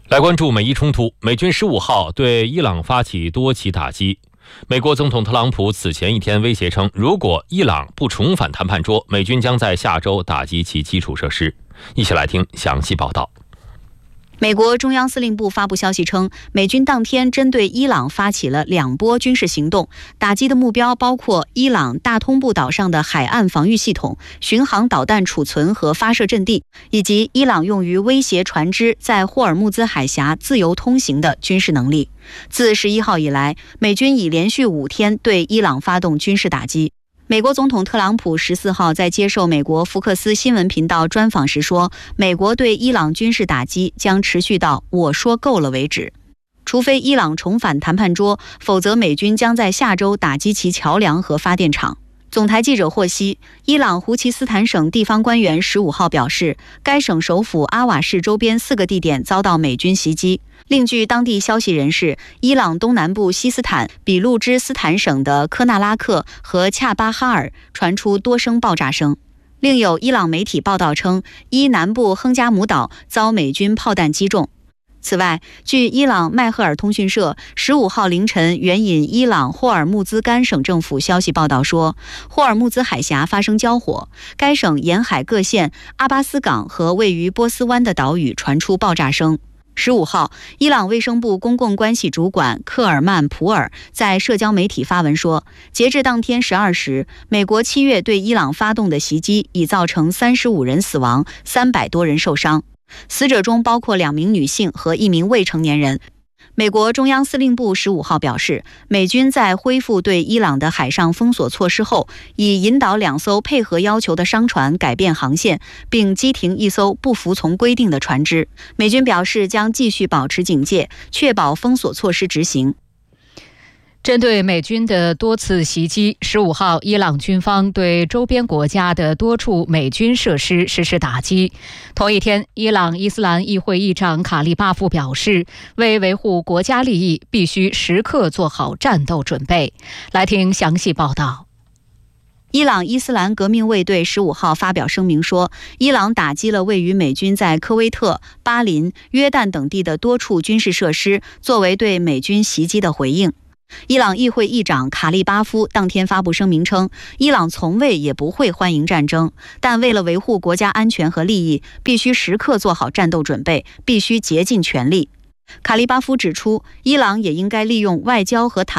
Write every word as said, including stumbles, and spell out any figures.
来关注美伊冲突，美军十五号对伊朗发起多起打击。美国总统特朗普此前一天威胁称，如果伊朗不重返谈判桌，美军将在下周打击其基础设施。一起来听详细报道。 美国中央司令部发布消息称，美军当天针对伊朗发起了两波军事行动，打击的目标包括伊朗大通布岛上的海岸防御系统、巡航导弹储存和发射阵地，以及伊朗用于威胁船只在霍尔木兹海峡自由通行的军事能力。自十一号以来，美军已连续五天对伊朗发动军事打击。美国总统特朗普十四号在接受美国福克斯新闻频道专访时说，美国对伊朗军事打击将持续到我说够了为止。除非伊朗重返谈判桌，否则美军将在下周打击其桥梁和发电厂。总台记者获悉，伊朗胡奇斯坦省地方官员十五号表示，该省首府阿瓦市周边四个地点遭到美军袭击。另据当地消息人士，伊朗东南部西斯坦、比路支斯坦省的科纳拉克和恰巴哈尔传出多声爆炸声。另有伊朗媒体报道称，伊南部亨加姆岛遭美军炮弹击中。此外，据伊朗麦赫尔通讯社十五号凌晨援引伊朗霍尔木兹干省政府消息报道说，霍尔木兹海峡发生交火，该省沿海各县、阿巴斯港和位于波斯湾的岛屿传出爆炸声。十五号，伊朗卫生部公共关系主管克尔曼普尔在社交媒体发文说，截至当天十二时，美国七月对伊朗发动的袭击已造成三十五人死亡，三百多人受伤。死者中包括两名女性和一名未成年人。美国中央司令部十五号表示，美军在恢复对伊朗的海上封锁措施后，已引导两艘配合要求的商船改变航线，并击停一艘不服从规定的船只。美军表示将继续保持警戒，确保封锁措施执行。 针对美军的多次袭击，十五号，伊朗军方对周边国家的多处美军设施实施打击。同一天，伊朗伊斯兰议会议长卡利巴夫表示，为维护国家利益，必须时刻做好战斗准备。来听详细报道。 伊朗伊斯兰革命卫队十五号发表声明说，伊朗打击了位于美军在科威特、巴林、约旦等地的多处军事设施，作为对美军袭击的回应。伊朗议会议长卡利巴夫当天发布声明称，伊朗从未也不会欢迎战争，但为了维护国家安全和利益，必须时刻做好战斗准备，必须竭尽全力。卡利巴夫指出，伊朗也应该利用外交和谈